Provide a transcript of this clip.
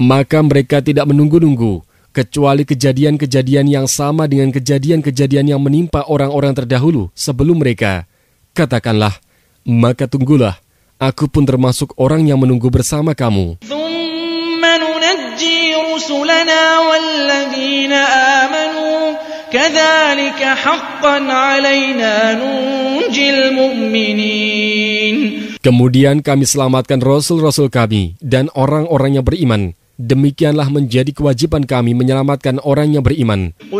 Maka mereka tidak menunggu-nunggu, kecuali kejadian-kejadian yang sama dengan kejadian-kejadian yang menimpa orang-orang terdahulu sebelum mereka. Katakanlah, maka tunggulah, aku pun termasuk orang yang menunggu bersama kamu. Kemudian kami selamatkan rasul-rasul kami dan orang-orang yang beriman. Demikianlah menjadi kewajiban kami menyelamatkan orang yang beriman.